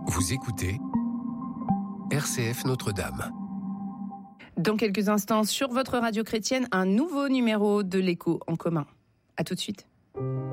Vous écoutez RCF Notre-Dame. Dans quelques instants, sur votre radio chrétienne, un nouveau numéro de l'Écho en commun. À tout de suite.